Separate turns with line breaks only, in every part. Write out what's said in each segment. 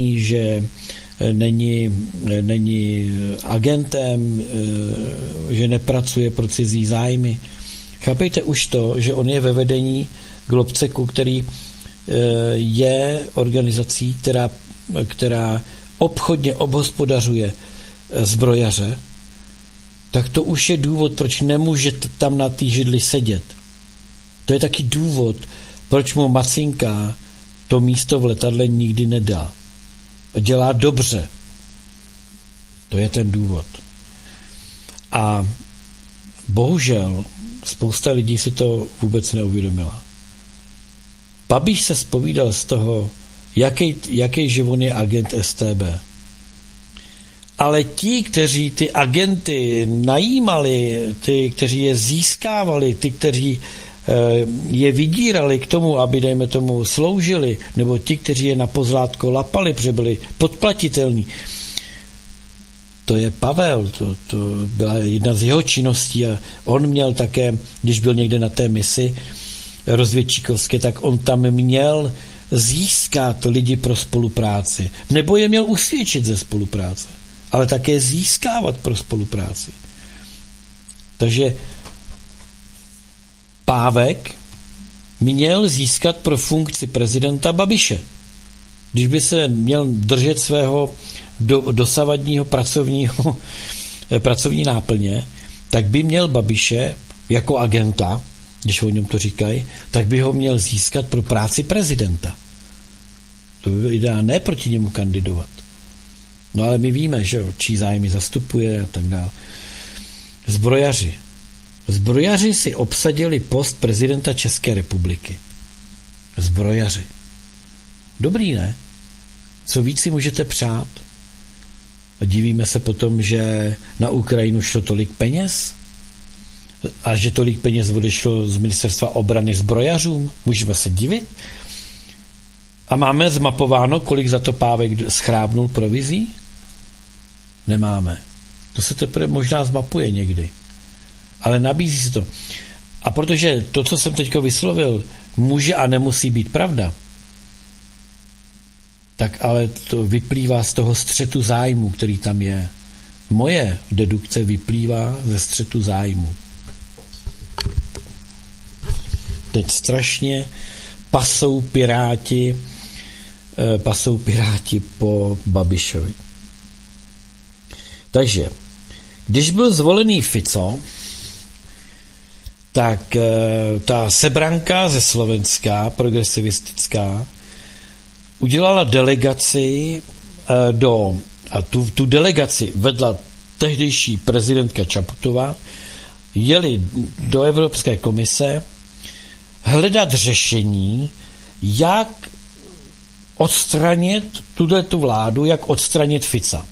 že není agentem, že nepracuje pro cizí zájmy. Chápejte už to, že on je ve vedení Globceku, který je organizací, která obchodně obhospodařuje zbrojaře, tak to už je důvod, proč nemůže tam na té židli sedět. To je taky důvod, proč mu Macinka to místo v letadle nikdy nedá. Dělá dobře. To je ten důvod. A bohužel spousta lidí si to vůbec neuvědomila. Babiš se zpovídal z toho, jaký živon je agent StB. Ale ti, kteří ty agenty najímali, ty, kteří je získávali, ty, kteří je vydírali k tomu, aby, dejme tomu, sloužili, nebo ti, kteří je na pozlátko lapali, protože byli podplatitelní, to je Pavel, to byla jedna z jeho činností a on měl také, když byl někde na té misi rozvědčíkovské, tak on tam měl získat lidi pro spolupráci, nebo je měl usvědčit ze spolupráce, ale také získávat pro spolupráci. Takže Pávek měl získat pro funkci prezidenta Babiše. Když by se měl držet svého dosavadního pracovní náplně, tak by měl Babiše jako agenta, když o něm to říkají, tak by ho měl získat pro práci prezidenta. To by bylo ideálně, ne proti němu kandidovat. No ale my víme, že čí zájmy zastupuje a tak dále. Zbrojaři si obsadili post prezidenta České republiky. Zbrojaři. Dobrý, ne? Co víc si můžete přát? A divíme se potom, že na Ukrajinu šlo tolik peněz a že tolik peněz odešlo z ministerstva obrany zbrojařům. Můžeme se divit? A máme zmapováno, kolik za to Pávek schrábnul provizí? Nemáme. To se teprve možná zmapuje někdy. Ale nabízí se to. A protože to, co jsem teďka vyslovil, může a nemusí být pravda, tak ale to vyplývá z toho střetu zájmu, který tam je. Moje dedukce vyplývá ze střetu zájmu. Teď strašně pasou piráti po Babišovi. Takže, když byl zvolený Fico, tak ta Sebranka ze Slovenska, progresivistická, udělala delegaci a tu delegaci vedla tehdejší prezidentka Čaputová, jeli do Evropské komise hledat řešení, jak odstranit tu vládu, jak odstranit Fica.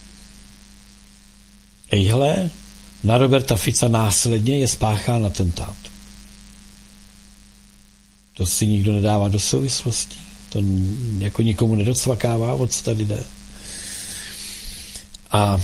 Ejhle, na Roberta Fica následně je spáchán atentát. To si nikdo nedává do souvislostí. To jako nikomu nedocvakává, o co tady jde. A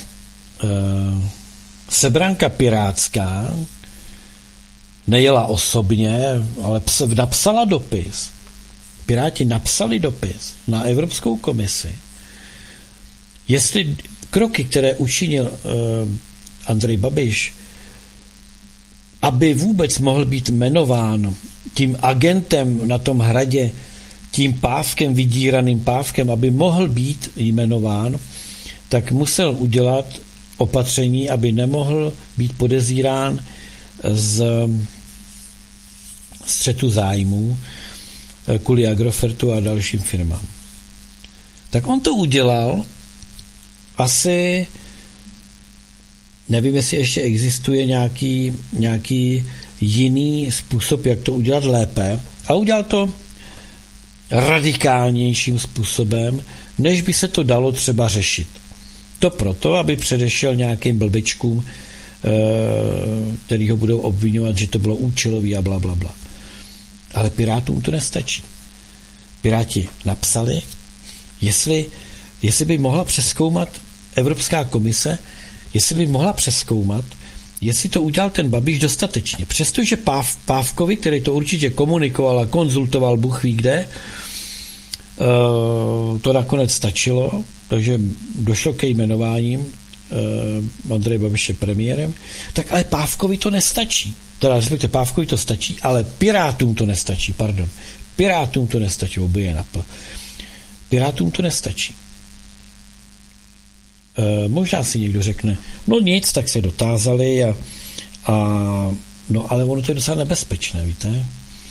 Sebranka pirátská nejela osobně, ale napsala dopis. Piráti napsali dopis na Evropskou komisi, jestli kroky, které učinil Andrej Babiš, aby vůbec mohl být jmenován tím agentem na tom hradě, tím Pávkem, vydíraným Pávkem, aby mohl být jmenován, tak musel udělat opatření, aby nemohl být podezírán z střetu zájmů kvůli Agrofertu a dalším firmám. Tak on to udělal, asi nevím, jestli ještě existuje nějaký jiný způsob, jak to udělat lépe, a udělal to radikálnějším způsobem, než by se to dalo třeba řešit. To proto, aby předešel nějakým blbečkům, který ho budou obvinovat, že to bylo účelový a bla, bla, bla. Ale Pirátům to nestačí. Piráti napsali, jestli by mohla přezkoumat Evropská komise, jestli to udělal ten Babiš dostatečně. Přestože Pávkovi, který to určitě komunikoval a konzultoval Bůh ví kde, to nakonec stačilo, takže došlo ke jmenováním Andreje Babiše premiérem, tak ale Pávkovi to nestačí. Teda respektive Pávkovi to stačí, ale Pirátům to nestačí, pardon. Pirátům to nestačí, obě napl. Pirátům to nestačí. Možná si někdo řekne, no nic, tak se dotázali no ale ono to je docela nebezpečné, víte?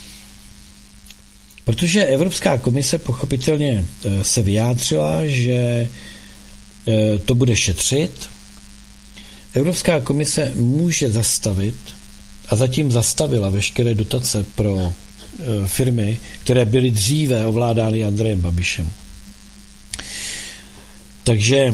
Protože Evropská komise pochopitelně se vyjádřila, že to bude šetřit. Evropská komise může zastavit a zatím zastavila veškeré dotace pro firmy, které byly dříve ovládány Andrejem Babišem. Takže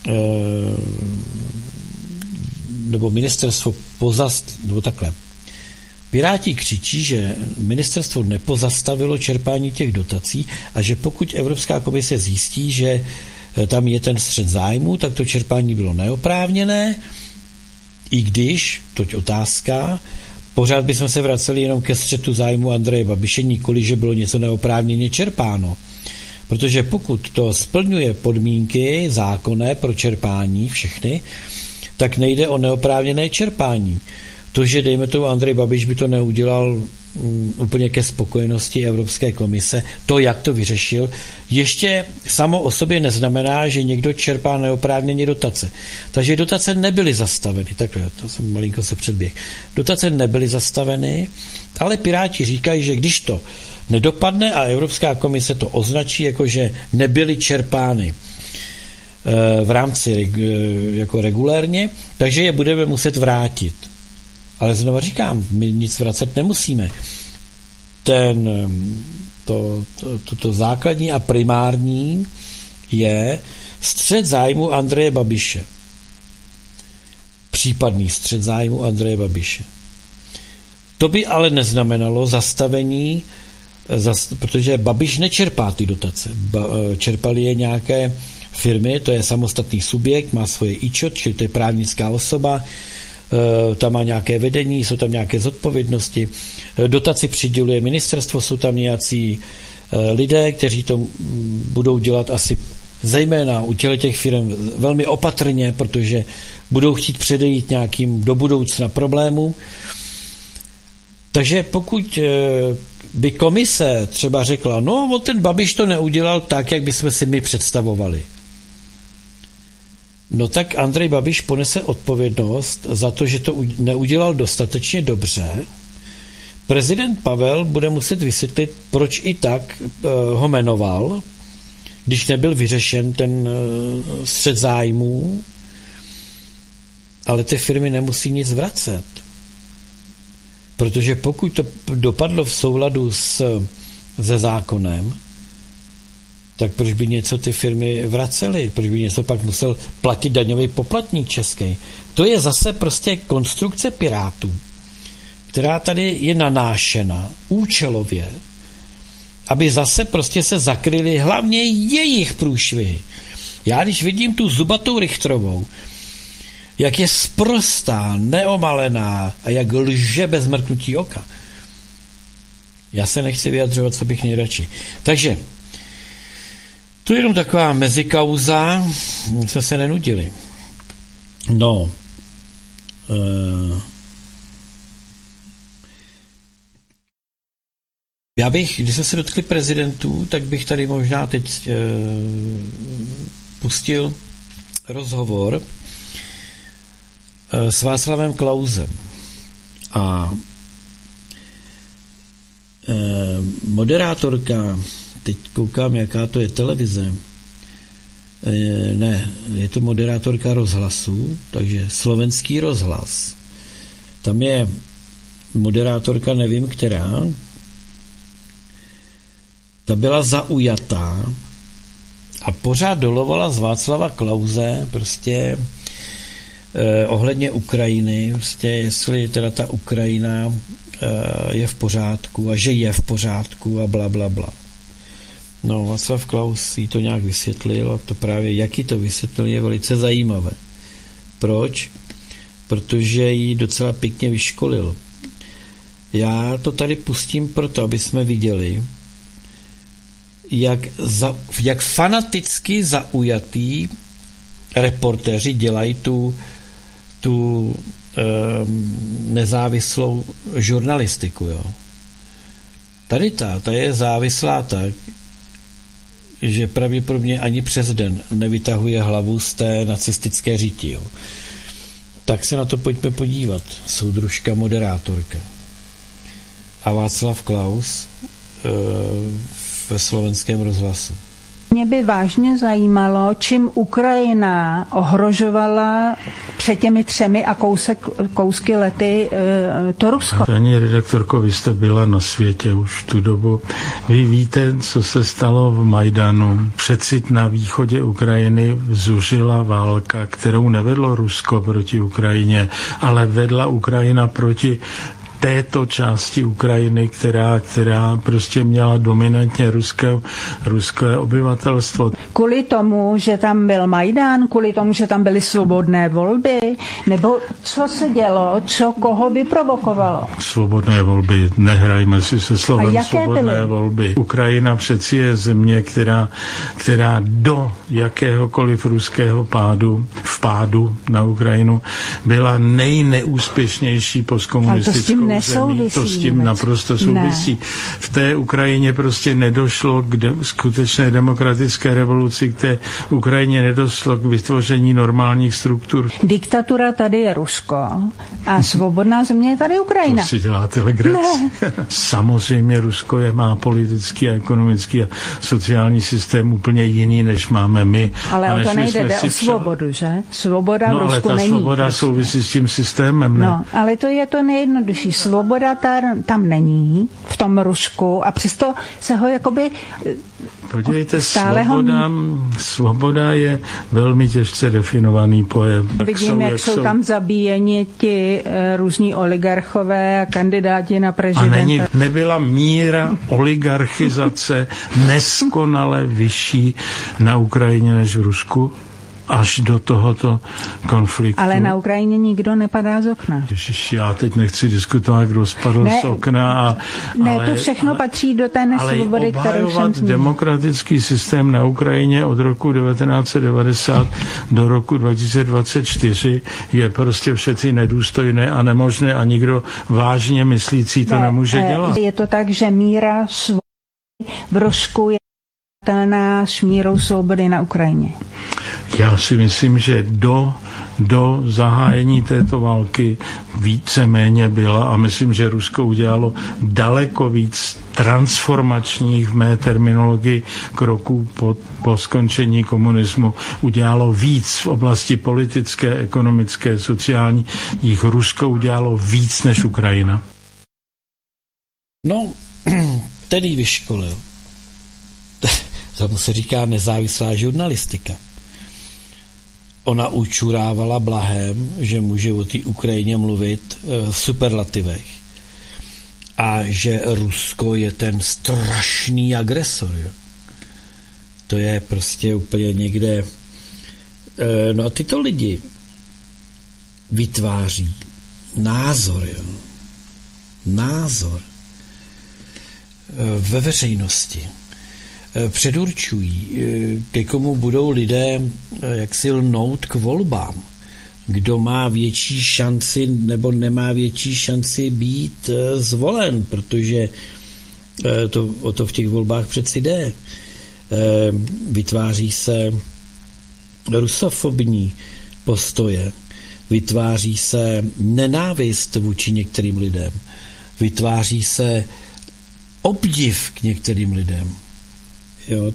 nebo ministerstvo nebo takhle. Piráti křičí, že ministerstvo nepozastavilo čerpání těch dotací a že pokud Evropská komise zjistí, že tam je ten střet zájmu, tak to čerpání bylo neoprávněné, i když, toť otázka, pořád bychom se vraceli jenom ke střetu zájmu Andreje Babiše, nikoli, že bylo něco neoprávněně čerpáno. Protože pokud to splňuje podmínky zákonné pro čerpání všechny, tak nejde o neoprávněné čerpání. To, že dejme tomu Andrej Babiš by to neudělal úplně ke spokojenosti Evropské komise, to, jak to vyřešil, ještě samo o sobě neznamená, že někdo čerpá neoprávněně dotace. Takže dotace nebyly zastaveny. Takhle, to jsem malinko se předběh. Dotace nebyly zastaveny, ale Piráti říkají, že když to nedopadne a Evropská komise to označí jako, že nebyly čerpány v rámci jako regulérně, takže je budeme muset vrátit. Ale znovu říkám, my nic vracet nemusíme. To základní a primární je střet zájmu Andreje Babiše. Případný střet zájmu Andreje Babiše. To by ale neznamenalo zastavení, protože Babiš nečerpá ty dotace. Čerpali je nějaké firmy, to je samostatný subjekt, má svoje IČO, čili to je právnická osoba, tam má nějaké vedení, jsou tam nějaké zodpovědnosti, dotaci přiděluje ministerstvo, jsou tam nějací lidé, kteří to budou dělat asi zejména u těch firm velmi opatrně, protože budou chtít předejít nějakým do budoucna problémům. Takže pokud by komise třeba řekla, no ten Babiš to neudělal tak, jak bychom si my představovali, no tak Andrej Babiš ponese odpovědnost za to, že to neudělal dostatečně dobře. Prezident Pavel bude muset vysvětlit, proč i tak ho jmenoval, když nebyl vyřešen ten střet zájmů, ale ty firmy nemusí nic vracet. Protože pokud to dopadlo v souladu se zákonem, tak proč by něco ty firmy vracely? Proč by něco pak musel platit daňový poplatník český? To je zase prostě konstrukce Pirátů, která tady je nanášena účelově, aby zase prostě se zakryly hlavně jejich průšvihy. Já když vidím tu zubatou Richtrovou, jak je sprostá, neomalená a jak lže bez mrknutí oka, já se nechci vyjadřovat, co bych nejradši. Takže to je jenom taková mezikauza, jsme se nenudili. No, já bych, když jsme se dotkli prezidentů, tak bych tady možná teď pustil rozhovor s Václavem Klausem. A moderátorka, teď koukám, jaká to je televize, ne, je to moderátorka rozhlasu, takže Slovenský rozhlas. Tam je moderátorka, nevím která, ta byla zaujatá a pořád dolovala z Václava Klause prostě ohledně Ukrajiny, prostě jestli teda ta Ukrajina je v pořádku a že je v pořádku a bla, bla, bla. No, Václav Klaus jí to nějak vysvětlil a to právě, jak jí to vysvětlil, je velice zajímavé. Proč? Protože jí docela pěkně vyškolil. Já to tady pustím proto, aby jsme viděli, jak fanaticky zaujatý reportéři dělají tu nezávislou žurnalistiku. Jo. Tady ta je závislá tak, že pravděpodobně ani přes den nevytahuje hlavu z té nacistické říti. Jo. Tak se na to pojďme podívat. Soudružka, moderátorka. A Václav Klaus ve Slovenském rozhlasu.
Mě by vážně zajímalo, čím Ukrajina ohrožovala před těmi 3 a kousky lety to Rusko.
Paní redaktorko, vy jste byla na světě už tu dobu. Vy víte, co se stalo v Majdanu. Přeci na východě Ukrajiny zuřila válka, kterou nevedlo Rusko proti Ukrajině, ale vedla Ukrajina proti této části Ukrajiny, která prostě měla dominantně ruské obyvatelstvo.
Kvůli tomu, že tam byl Majdan, kvůli tomu, že tam byly svobodné volby, nebo co se dělo, co koho vyprovokovalo?
Svobodné volby, nehrajme si se slovem svobodné volby. Ukrajina přeci je země, která do jakéhokoliv ruského pádu na Ukrajinu byla nejneúspěšnější postkomunistickou zemí. To s tím naprosto souvisí. Ne. V té Ukrajině prostě nedošlo k skutečné demokratické revoluci, k té Ukrajině nedošlo k vytvoření normálních struktur.
Diktatura tady je Rusko a svobodná země je tady Ukrajina.
To si děláte legraci. Samozřejmě Rusko má politický a ekonomický a sociální systém úplně jiný, než máme my.
Ale o to nejde, jde o svobodu, že? Svoboda v Rusku není.
Ale ta svoboda souvisí s tím systémem, ne?
No, ale to je to nejjednodušší. Svoboda tam není v tom Rusku a přesto se ho jakoby
podívejte, svoboda je velmi těžce definovaný pojem.
Vidím, jak jsou tam zabíjeni ti různí oligarchové a kandidáti na prezidenta.
A nebyla míra oligarchizace neskonale vyšší na Ukrajině než v Rusku? Až do tohoto konfliktu.
Ale na Ukrajině nikdo nepadá z okna.
Ježiši, já teď nechci diskutovat, kdo spadl z okna.
To všechno patří do té nesvobody, kterou jsem zmínil.
Demokratický systém na Ukrajině od roku 1990 do roku 2024 je prostě přeci nedůstojné a nemožné a nikdo vážně myslící to nemůže dělat.
Je to tak, že míra svobody v Rusku je s mírou svobody na Ukrajině.
Já si myslím, že do zahájení této války víceméně byla a myslím, že Rusko udělalo daleko víc transformačních v mé terminologii kroků po skončení komunismu. Udělalo víc v oblasti politické, ekonomické, sociální. Jich Rusko udělalo víc než Ukrajina.
No, tedy vyškolil. Tomu se říká nezávislá žurnalistika. Ona učurávala blahem, že může o té Ukrajině mluvit v superlativech. A že Rusko je ten strašný agresor. Jo. To je prostě úplně někde... No a tyto lidi vytváří názor. Jo. Názor ve veřejnosti. Předurčují, ke komu budou lidé jaksi lnout k volbám. Kdo má větší šanci nebo nemá větší šanci být zvolen, protože o to v těch volbách přeci jde. Vytváří se rusofobní postoje, vytváří se nenávist vůči některým lidem, vytváří se obdiv k některým lidem. Jo,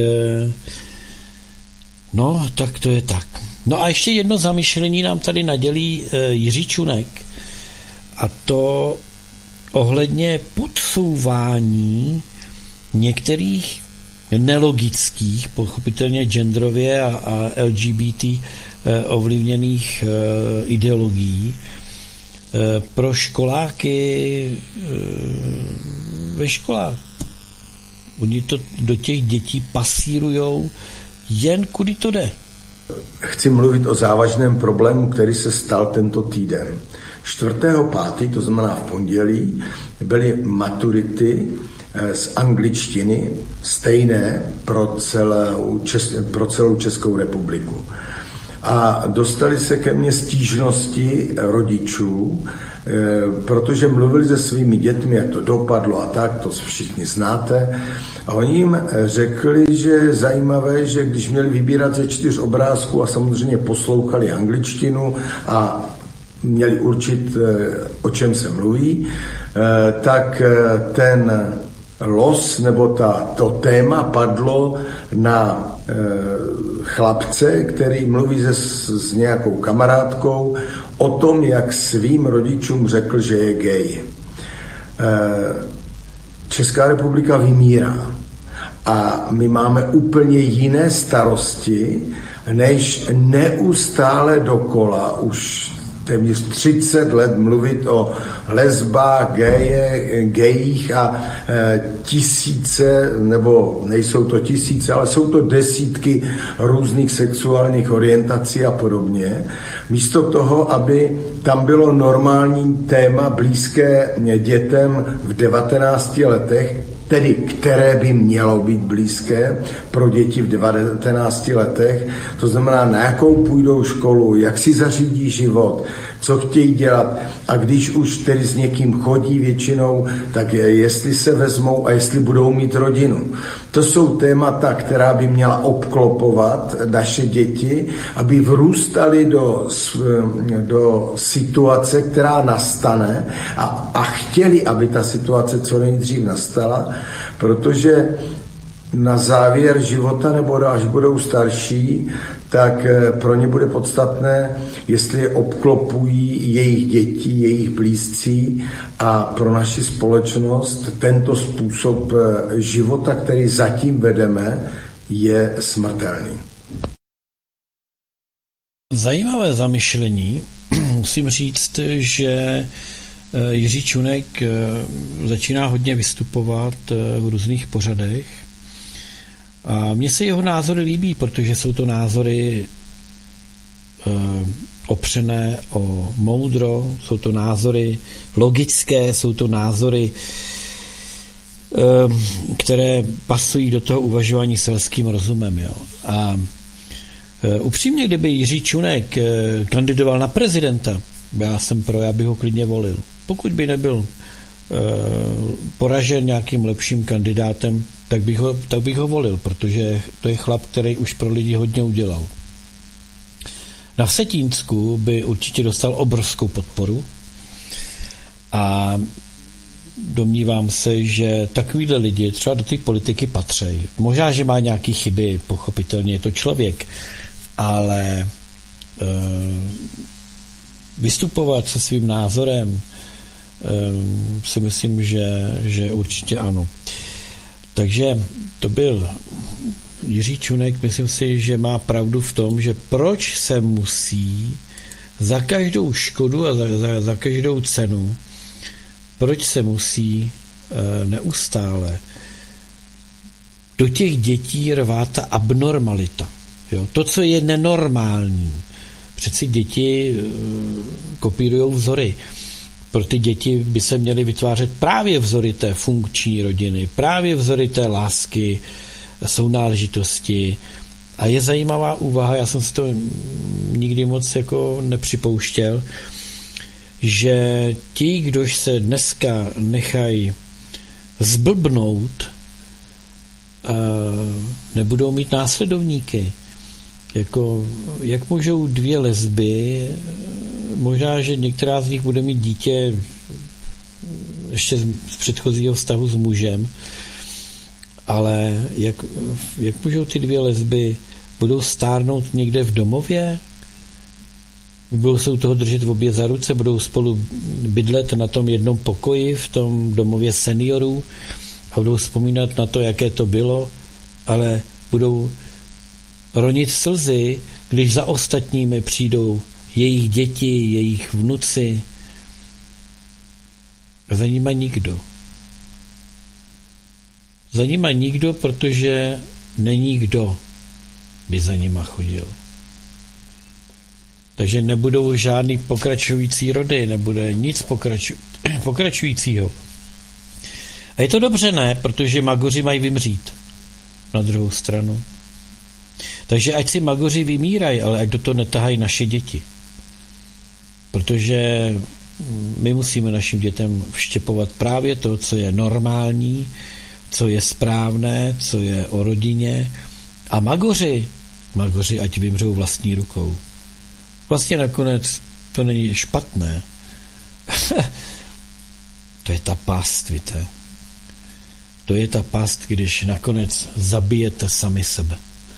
tak to je tak. No a ještě jedno zamyšlení nám tady nadělí Jiří Čunek, a to ohledně podsouvání některých nelogických, pochopitelně genderově a LGBT ovlivněných ideologií pro školáky ve školách. Oni to do těch dětí pasírujou jen kudy to jde.
Chci mluvit o závažném problému, který se stal tento týden. 4.5., to znamená v pondělí, byly maturity z angličtiny stejné pro celou Českou republiku. A dostali se ke mně stížnosti rodičů, protože mluvili se svými dětmi, jak to dopadlo a tak, to všichni znáte. A oni jim řekli, že je zajímavé, že když měli vybírat ze 4 obrázků a samozřejmě poslouchali angličtinu a měli určit, o čem se mluví, tak ten los nebo to téma padlo na chlapce, který mluví s nějakou kamarádkou o tom, jak svým rodičům řekl, že je gay. Česká republika vymírá a my máme úplně jiné starosti, než neustále dokola už téměř 30 let mluvit o lesbách, gejích a tisíce, nebo nejsou to tisíce, ale jsou to desítky různých sexuálních orientací a podobně. Místo toho, aby tam bylo normální téma blízké dětem v 19 letech, tedy které by mělo být blízké pro děti v 19 letech, to znamená, na jakou půjdou školu, jak si zařídí život, co chtějí dělat a když už tedy s někým chodí většinou, tak jestli se vezmou a jestli budou mít rodinu. To jsou témata, která by měla obklopovat naše děti, aby vrůstali do situace, která nastane a chtěli, aby ta situace co nejdřív nastala, protože na závěr života nebo až budou starší, tak pro ně bude podstatné, jestli obklopují jejich děti, jejich blízcí a pro naši společnost tento způsob života, který zatím vedeme, je smrtelný.
Zajímavé zamyšlení. Musím říct, že Jiří Čunek začíná hodně vystupovat v různých pořadech. A mně se jeho názory líbí, protože jsou to názory opřené o moudro, jsou to názory logické, jsou to názory, které pasují do toho uvažování selským rozumem. Jo. A upřímně, kdyby Jiří Čunek kandidoval na prezidenta, já bych ho klidně volil. Pokud by nebyl poražen nějakým lepším kandidátem, tak bych ho volil, protože to je chlap, který už pro lidi hodně udělal. Na Vsetínsku by určitě dostal obrovskou podporu a domnívám se, že takovýhle lidi třeba do té politiky patří. Možná, že má nějaké chyby, pochopitelně je to člověk, ale vystupovat se svým názorem si myslím, že určitě ano. Takže to byl Jiří Čunek, myslím si, že má pravdu v tom, že proč se musí za každou škodu a za každou cenu, proč se musí neustále do těch dětí rvát ta abnormalita. Jo? To, co je nenormální. Přeci děti kopírujou vzory. Pro ty děti by se měly vytvářet právě vzory té funkční rodiny, právě vzory té lásky, sounáležitosti. A je zajímavá úvaha, já jsem si to nikdy moc jako nepřipouštěl, že ti, kdož se dneska nechají zblbnout, nebudou mít následovníky. Jako, jak můžou 2 lesby, možná, že některá z nich bude mít dítě ještě z předchozího vztahu s mužem, ale jak můžou ty 2 lesby, budou stárnout někde v domově? Budou se u toho držet obě za ruce, budou spolu bydlet na tom jednom pokoji v tom domově seniorů a budou vzpomínat na to, jaké to bylo, ale budou ronit slzy, když za ostatními přijdou jejich děti, jejich vnuci. Za nima nikdo. Za nima nikdo, protože není kdo by za nima chodil. Takže nebudou žádný pokračující rody, nebude nic pokračujícího. A je to dobře, ne? Protože magoři mají vymřít. Na druhou stranu. Takže ať si magoři vymírají, ale ať do toho netahají naše děti. Protože my musíme našim dětem vštěpovat právě to, co je normální, co je správné, co je o rodině. A magoři ať vymřou vlastní rukou. Vlastně nakonec to není špatné. To je ta past, víte. To je ta past, když nakonec zabijete sami sebe.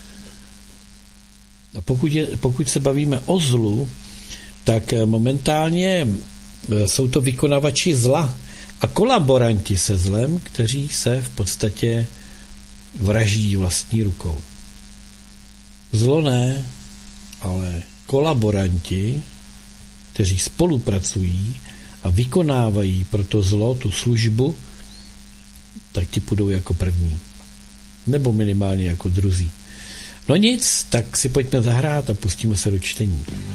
A pokud se bavíme o zlu, tak momentálně jsou to vykonavači zla a kolaboranti se zlem, kteří se v podstatě vraždí vlastní rukou. Zlo ne, ale kolaboranti, kteří spolupracují a vykonávají pro to zlo, tu službu, tak ti půjdou jako první. Nebo minimálně jako druzí. No nic, tak si pojďme zahrát a pustíme se do čtení.